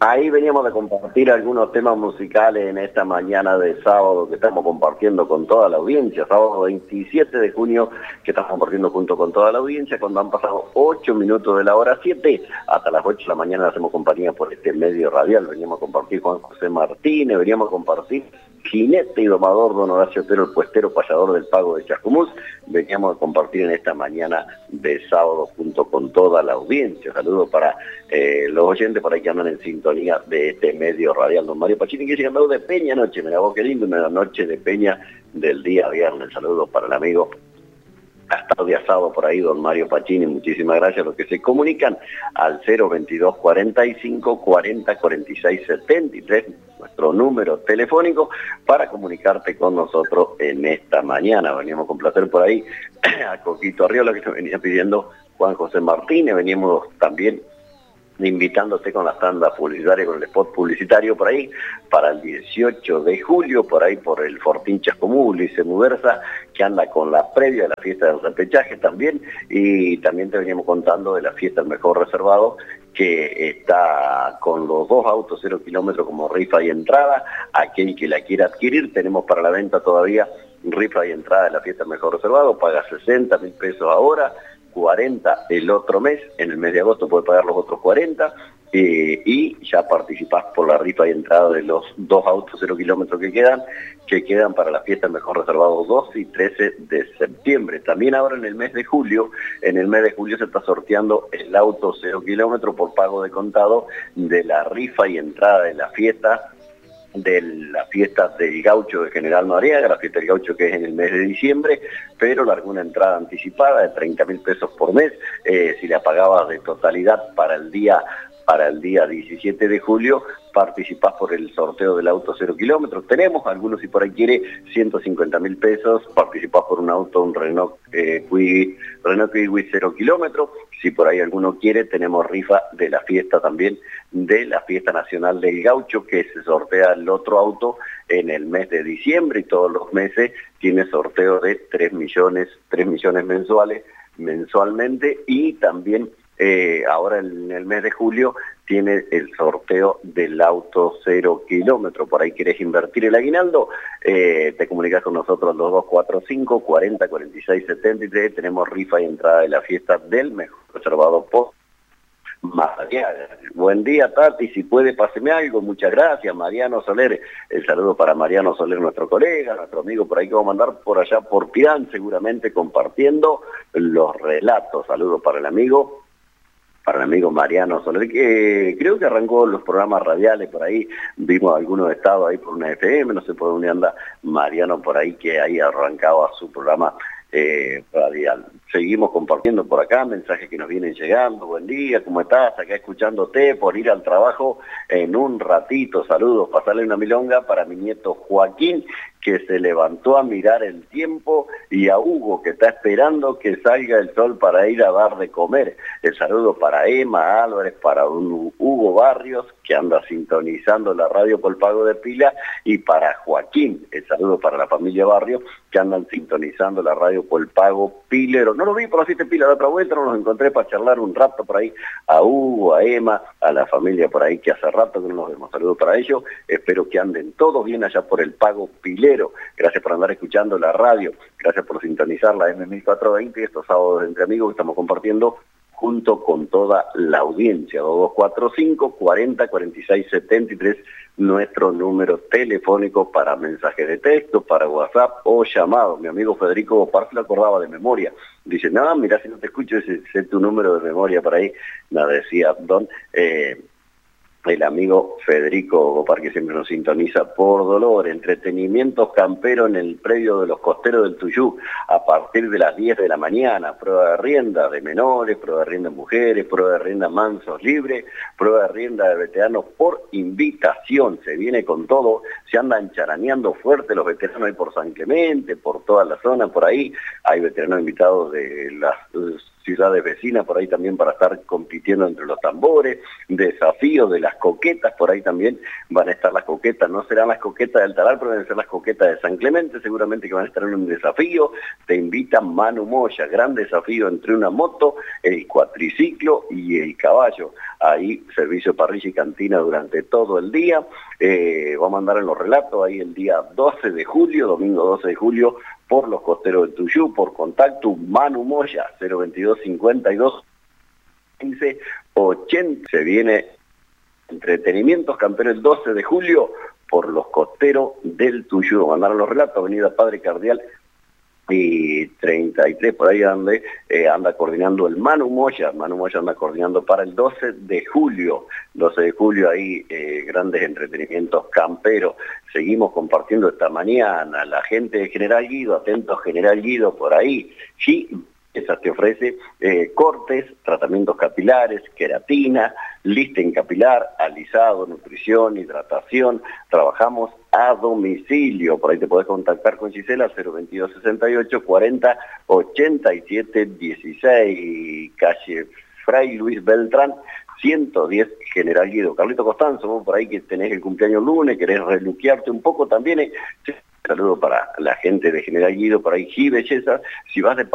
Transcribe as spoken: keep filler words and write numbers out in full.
Ahí veníamos de compartir algunos temas musicales en esta mañana de sábado que estamos compartiendo con toda la audiencia, sábado veintisiete de junio, que estamos compartiendo junto con toda la audiencia, cuando han pasado ocho minutos de la hora siete, hasta las ocho de la mañana hacemos compañía por este medio radial. Veníamos a compartir con José Martínez, veníamos a compartir jinete y domador don Horacio Otero, el puestero payador del Pago de Chascomús. Veníamos a compartir en esta mañana de sábado junto con toda la audiencia. Saludos para eh, los oyentes por ahí que andan en sintonía de este medio radial. Don Mario Pachini, que llegando de Peña Noche, mira vos qué lindo, una noche de Peña del día viernes. Saludos para el amigo hasta de asado por ahí, don Mario Pachini, muchísimas gracias a los que se comunican al cero veintidós cuarenta y cinco cuarenta cuarenta y seis setenta y tres, nuestro número telefónico para comunicarte con nosotros en esta mañana. Veníamos con placer por ahí a Coquito Arriola, que nos venía pidiendo Juan José Martínez, veníamos también invitándote con las tandas publicitarias, con el spot publicitario por ahí, para el dieciocho de julio, por ahí por el Fortín Chascomús, Luis Muguerza, que anda con la previa de la fiesta del repechaje también, y también te veníamos contando de la fiesta del mejor reservado, que está con los dos autos cero kilómetros como rifa y entrada. Aquel que la quiera adquirir, tenemos para la venta todavía rifa y entrada de la fiesta del mejor reservado, paga sesenta mil pesos ahora, cuarenta el otro mes, en el mes de agosto puede pagar los otros cuarenta, eh, y ya participás por la rifa y entrada de los dos autos cero kilómetros que quedan, que quedan para la fiesta mejor reservado doce y trece de septiembre. También ahora en el mes de julio, en el mes de julio se está sorteando el auto cero kilómetros por pago de contado de la rifa y entrada de la fiesta de la fiesta del Gaucho de General Madariaga, la fiesta del Gaucho que es en el mes de diciembre, pero largó una entrada anticipada de treinta mil pesos por mes, eh, si la pagabas de totalidad para el día para el día diecisiete de julio, participás por el sorteo del auto cero kilómetros. Tenemos algunos, si por ahí quiere, ciento cincuenta mil pesos, participás por un auto, un Renault eh, Kwid, Renault Kwid cero kilómetros. Si por ahí alguno quiere, tenemos rifa de la fiesta también, de la fiesta nacional del Gaucho, que se sortea el otro auto en el mes de diciembre, y todos los meses tiene sorteo de tres millones, tres millones mensuales, mensualmente, y también Eh, ahora en el mes de julio tiene el sorteo del auto cero kilómetro. Por ahí querés invertir el aguinaldo, eh, te comunicas con nosotros los dos cuatro cinco cuarenta cuarenta y seis setenta y tres. Tenemos rifa y entrada de la fiesta del mejor reservado por Madariaga. Buen día, Tati, si puede páseme algo, muchas gracias. Mariano Soler, el saludo para Mariano Soler, nuestro colega, nuestro amigo por ahí que vamos a mandar por allá por Pirán, seguramente compartiendo los relatos. Saludos para el amigo para el amigo Mariano Soler, que creo que arrancó los programas radiales por ahí, vimos algunos estados ahí por una F M, no sé por dónde anda Mariano por ahí, que ahí arrancaba su programa eh, radial. Seguimos compartiendo por acá mensajes que nos vienen llegando. Buen día, ¿cómo estás? Acá escuchándote por ir al trabajo en un ratito. Saludos, pasarle una milonga para mi nieto Joaquín, que se levantó a mirar el tiempo, y a Hugo, que está esperando que salga el sol para ir a dar de comer. El saludo para Emma Álvarez, para un Hugo Barrios, que anda sintonizando la radio por pago de pila, y para Joaquín, el saludo para la familia Barrios, que andan sintonizando la radio por pago pilero. No lo vi por las siete pilas de otra vuelta, no los encontré para charlar un rato por ahí, a Hugo, a Emma, a la familia por ahí, que hace rato que no nos vemos. Saludos para ellos, espero que anden todos bien allá por el pago pilero. Gracias por andar escuchando la radio, gracias por sintonizar la M mil cuatrocientos veinte, estos sábados entre amigos que estamos compartiendo junto con toda la audiencia. Dos cuatro cinco cuarenta cuarenta y seis setenta y tres, nuestro número telefónico para mensaje de texto, para WhatsApp o llamado. Mi amigo Federico Bopar se lo acordaba de memoria. Dice, no, mira, si no te escucho, ese es tu número de memoria para ahí. Nada, decía Don... Eh, el amigo Federico Gopar, que siempre nos sintoniza por Dolor. Entretenimientos camperos en el predio de los Costeros del Tuyú, a partir de las diez de la mañana. Prueba de rienda de menores, prueba de rienda de mujeres, prueba de rienda mansos libres, prueba de rienda de veteranos por invitación. Se viene con todo, se andan charaneando fuerte los veteranos ahí por San Clemente, por toda la zona, por ahí. Hay veteranos invitados de las ciudades vecinas por ahí también para estar compitiendo entre los tambores, desafíos de las coquetas, por ahí también van a estar las coquetas, no serán las coquetas del Talar, pero van a ser las coquetas de San Clemente, seguramente que van a estar en un desafío. Te invita Manu Moya, gran desafío entre una moto, el cuatriciclo y el caballo. Ahí servicio parrilla y cantina durante todo el día. Eh, vamos a andar en los relatos ahí el día doce de julio, domingo doce de julio, por los costeros del Tuyú, por contacto Manu Moya, cero veintidós cincuenta y dos quince ochenta. Se viene Entretenimientos Campero el doce de julio por los costeros del Tuyú. Mandaron los relatos, avenida Padre Cardial y treinta y tres, por ahí ande, eh, anda coordinando el Manu Moya. Manu Moya anda coordinando para el doce de julio. doce de julio ahí, eh, grandes entretenimientos camperos. Seguimos compartiendo esta mañana. La gente de General Guido, atentos General Guido por ahí. Sí, esa te ofrece eh, cortes, tratamientos capilares, queratina, listen capilar, alisado, nutrición, hidratación. Trabajamos a domicilio. Por ahí te podés contactar con Gisela, cero veintidós sesenta y ocho cuarenta ochenta y siete dieciséis, calle Fray Luis Beltrán, ciento diez General Guido. Carlito Costanzo, vos por ahí que tenés el cumpleaños lunes, querés reluquearte un poco también. Eh, saludo para la gente de General Guido, por ahí, sí, belleza. Si vas de